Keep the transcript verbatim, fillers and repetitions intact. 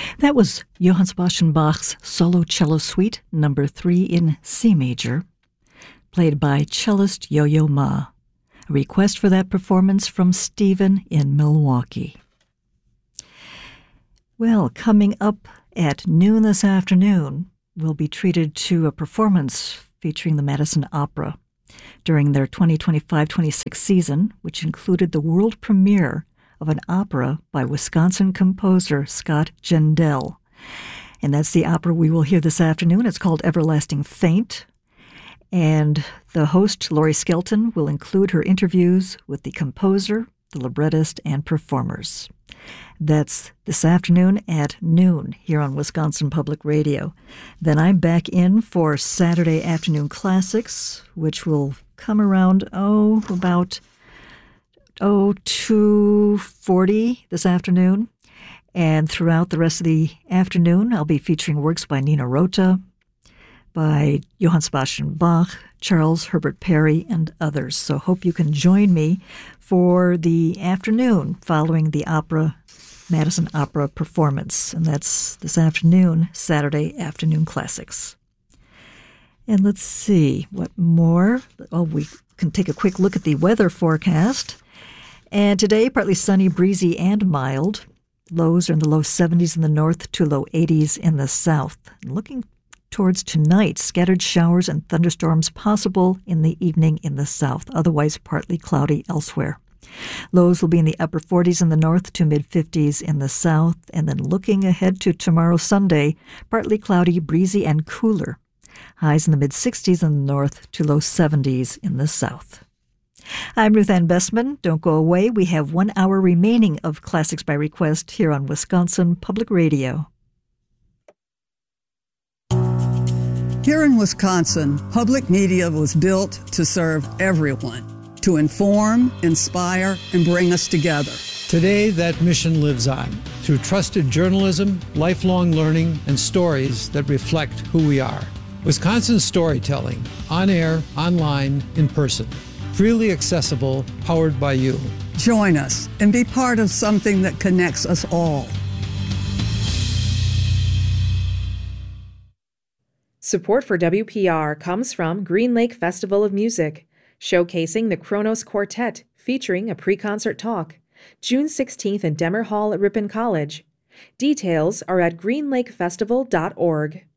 That was Johann Sebastian Bach's Solo Cello Suite number three in C major, played by cellist Yo-Yo Ma. A request for that performance from Stephen in Milwaukee. Well, coming up at noon this afternoon, we'll be treated to a performance featuring the Madison Opera during their twenty twenty-five twenty-six season, which included the world premiere of an opera by Wisconsin composer Scott Gendell. And that's the opera we will hear this afternoon. It's called Everlasting Faint. And the host, Laurie Skelton, will include her interviews with the composer, the librettist, and performers. That's this afternoon at noon here on Wisconsin Public Radio. Then I'm back in for Saturday Afternoon Classics, which will come around, oh, about oh, two forty this afternoon. And throughout the rest of the afternoon, I'll be featuring works by Nino Rota, by Johann Sebastian Bach, Charles Herbert Perry, and others. So hope you can join me for the afternoon following the opera, Madison Opera performance. And that's this afternoon, Saturday Afternoon Classics. And let's see, what more? Oh, we can take a quick look at the weather forecast. And today, partly sunny, breezy, and mild. Lows are in the low seventies in the north to low eighties in the south. And looking towards tonight, scattered showers and thunderstorms possible in the evening in the south, otherwise partly cloudy elsewhere. Lows will be in the upper forties in the north to mid-fifties in the south. And then looking ahead to tomorrow, Sunday, partly cloudy, breezy, and cooler. Highs in the mid-sixties in the north to low seventies in the south. I'm Ruth Ann Bestman. Don't go away. We have one hour remaining of Classics by Request here on Wisconsin Public Radio. Here in Wisconsin, public media was built to serve everyone, to inform, inspire, and bring us together. Today, that mission lives on through trusted journalism, lifelong learning, and stories that reflect who we are. Wisconsin storytelling, on air, online, in person. Freely accessible, powered by you. Join us and be part of something that connects us all. Support for W P R comes from Green Lake Festival of Music, showcasing the Kronos Quartet, featuring a pre-concert talk, June sixteenth in Demmer Hall at Ripon College. Details are at green lake festival dot org.